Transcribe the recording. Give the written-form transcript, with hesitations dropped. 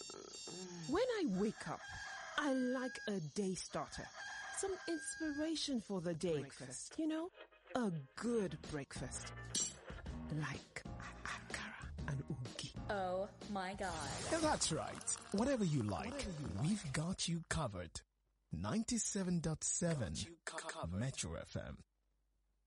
When I wake up, I like a day starter. Some inspiration for the day. Breakfast. You know, a good breakfast. Like akara and ugi. Oh my God. That's right. Whatever you like, we've got you covered. 97.7 Metro FM.